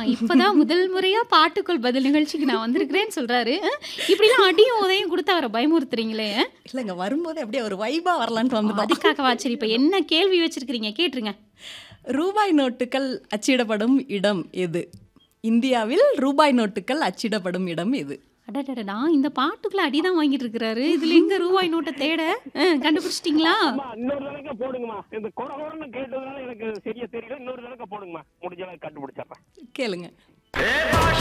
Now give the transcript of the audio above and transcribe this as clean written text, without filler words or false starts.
இப்பதான் முதல் முறையா பாட்டுக்குள் பதில் நிகழ்ச்சிக்கு நான் வந்திருக்கிறேன்னு சொல்றாரு. இப்படிலாம் அடியும் உதையும் குடுத்து அவர பயமுறுத்துறீங்களே! இல்லங்க வரும்போதே அப்படியே ஒரு வைபா வரலான்ட்டு வந்துட்டோம். அதுக்காகவா? சரி, இப்ப என்ன கேள்வி வச்சிருக்கிறீங்க? கேட்டுருங்க. ரூபாய் நோட்டுகள் அச்சிடப்படும் இடம் எது? இந்தியாவில் ரூபாய் நோட்டுகள் அச்சிடப்படும் இடம் எது? அடடடடா! இந்த பாட்டுக்குள்ள அடிதான் வாங்கிட்டு இருக்கிறாரு. இதுல எங்க ரூபாய் நோட்ட தேட? கண்டுபிடிச்சிட்டீங்களா? அம்மா இன்னொரு தடவை போடுங்கம்மா. இந்த கொரகொரன்னு கேட்டதுனால எனக்கு சரியா தெரியல. இன்னொரு தடவை போடுங்கம்மா. முடிஞ்ச அளவுக்கு கண்டுபிடிச்சறேன். கேளுங்க.